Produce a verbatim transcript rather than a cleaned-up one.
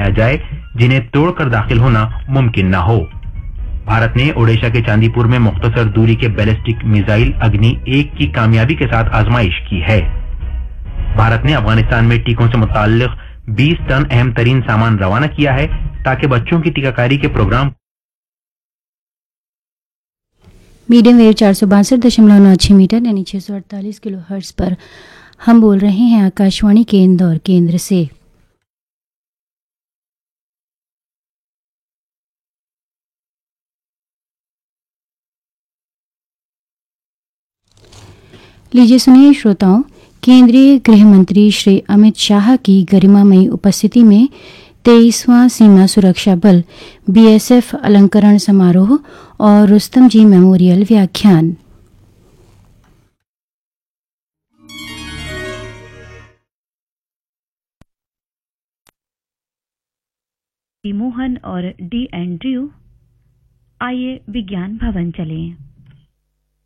बनाया जाए जिन्हें तोड़कर दाखिल होना मुमकिन न हो। भारत ने ओडिशा के चांदीपुर में मुख्तसर दूरी के बैलिस्टिक मिसाइल अग्नि एक की कामयाबी के साथ आजमाइश की है। भारत ने अफगानिस्तान में टीकों से मुताल्लिक बीस टन अहम तरीन सामान रवाना किया है ताकि बच्चों की टीकाकारी के प्रोग्राम मीडियम वेव चार सौ बासठ दशमलव नौ छह मीटर यानी छह सौ अड़तालीस किलो हर्ट्ज पर हम बोल रहे हैं आकाशवाणी के इंदौर केंद्र से। लीजिए सुनिए श्रोताओं, केंद्रीय गृह मंत्री श्री अमित शाह की गरिमामयी उपस्थिति में तेईसवां सीमा सुरक्षा बल बीएसएफ अलंकरण समारोह और रुस्तम जी मेमोरियल व्याख्यान। मोहन और डी एंड्रयू, आइए विज्ञान भवन चलें।